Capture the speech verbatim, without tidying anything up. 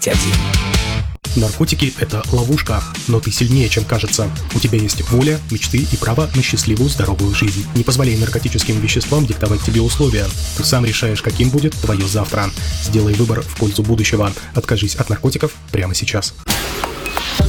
один. Наркотики – это ловушка, но ты сильнее, чем кажется. У тебя есть воля, мечты и право на счастливую, здоровую жизнь. Не позволяй наркотическим веществам диктовать тебе условия. Ты сам решаешь, каким будет твое завтра. Сделай выбор в пользу будущего. Откажись от наркотиков прямо сейчас.